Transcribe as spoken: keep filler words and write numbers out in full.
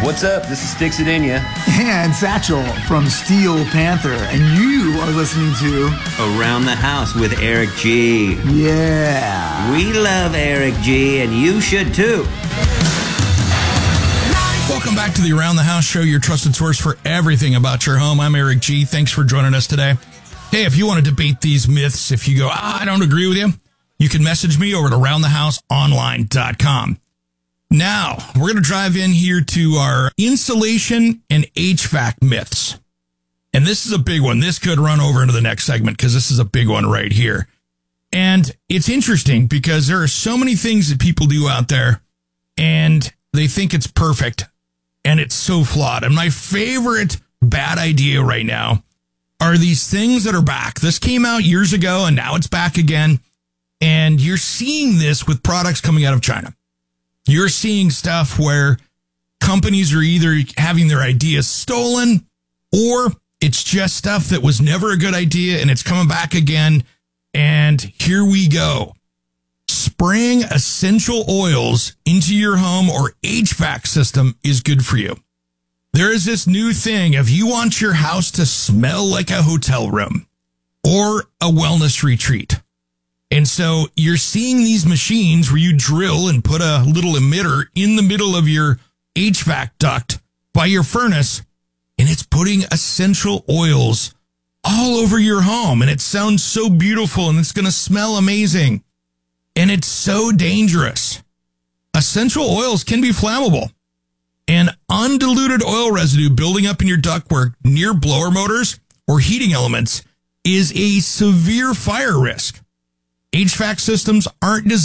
What's up? This is Sticks It In Ya. And Satchel from Steel Panther. And you are listening to Around the House with Eric G. Yeah. We love Eric G, and you should too. Welcome back to the Around the House show, your trusted source for everything about your home. I'm Eric G. Thanks for joining us today. Hey, if you want to debate these myths, if you go, ah, I don't agree with you, you can message me over at around the house online dot com. Now, we're going to drive in here to our insulation and H V A C myths. And this is a big one. This could run over into the next segment because this is a big one right here. And it's interesting because there are so many things that people do out there and they think it's perfect and it's so flawed. And my favorite bad idea right now are these things that are back. This came out years ago and now it's back again. And you're seeing this with products coming out of China. You're seeing stuff where companies are either having their ideas stolen or it's just stuff that was never a good idea and it's coming back again. And here we go. Spraying essential oils into your home or H V A C system is good for you. There is this new thing. If you want your house to smell like a hotel room or a wellness retreat, and so you're seeing these machines where you drill and put a little emitter in the middle of your H V A C duct by your furnace, and it's putting essential oils all over your home. And it sounds so beautiful and it's going to smell amazing. And it's so dangerous. Essential oils can be flammable. And undiluted oil residue building up in your ductwork near blower motors or heating elements is a severe fire risk. H V A C systems aren't designed